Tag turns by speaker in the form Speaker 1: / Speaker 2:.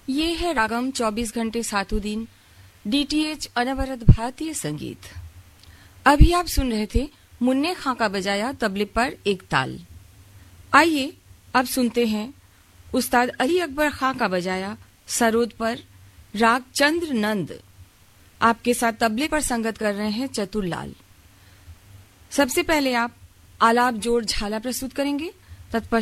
Speaker 1: ये है रागम 24 घंटे सातों दिन डीटीएच अनवरत भारतीय संगीत। अभी आप सुन रहे थे मुन्ने खां का बजाया तबले पर एक ताल। आइए अब सुनते हैं उस्ताद अली अकबर खां का बजाया सरोद पर राग चंद्र नंद। आपके साथ तबले पर संगत कर रहे हैं चतुर लाल। सबसे पहले आप आलाप जोड़ झाला प्रस्तुत करेंगे, तत्पश्चात